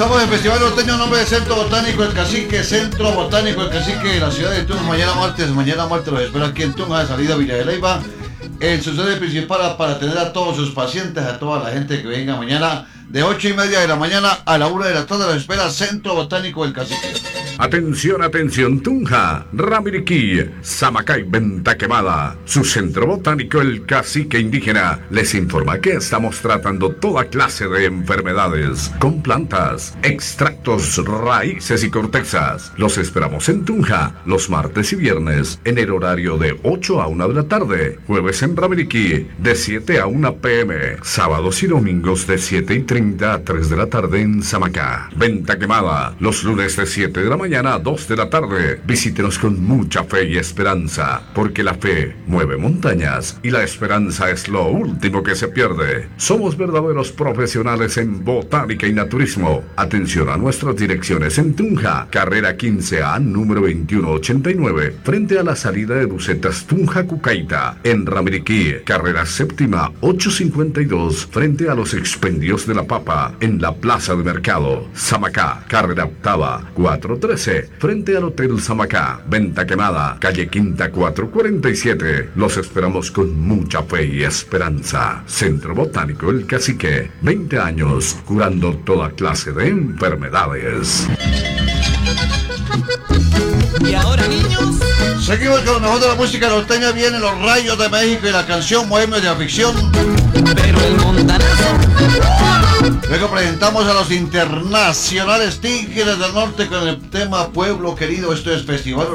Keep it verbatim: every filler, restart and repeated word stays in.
estamos en el Festival Norteño, nombre de Centro Botánico El Cacique, Centro Botánico El Cacique de la ciudad de Tunja. Mañana martes, mañana martes los espero aquí en Tunja, de salida a Villa de Leyva, en su sede principal, para atender a todos sus pacientes, a toda la gente que venga mañana de ocho y media de la mañana a la una de la tarde. Los espera Centro Botánico El Cacique. Atención, atención, Tunja, Ramiriquí, Samacay, Venta Quemada. Su centro botánico El Cacique Indígena les informa que estamos tratando toda clase de enfermedades con plantas, extractos, raíces y cortezas. Los esperamos en Tunja los martes y viernes en el horario de ocho a una de la tarde. Jueves en Ramiriquí de siete a una pe eme. Sábados y domingos de siete y treinta a tres de la tarde en Samacá. Venta Quemada los lunes de siete de la mañana a dos de la tarde. Visítenos con mucha fe y esperanza, porque la fe mueve montañas y la esperanza es lo último que se pierde. Somos verdaderos profesionales en botánica y naturismo. Atención a nuestras direcciones en Tunja, carrera quince A, número veintiuno ochenta y nueve, frente a la salida de Bucetas Tunja Cucaita. En Ramiriquí, carrera séptima ochocientos cincuenta y dos, frente a los expendios de la papa, en la plaza de mercado. Samacá, carrera octava cuatrocientos trece, frente al Hotel Samacá. Venta Quemada, calle Quinta cuatrocientos cuarenta y siete. Los esperamos con mucha fe y esperanza. Centro Botánico El Cacique, veinte años curando toda clase de enfermedades. Y ahora, niños, seguimos con lo mejor de la música norteña. Vienen Los Rayos de México y la canción Bohemios de Afición. pero el montanazo. Luego presentamos a los internacionales Tigres del Norte con el tema Pueblo Querido. Esto es Festival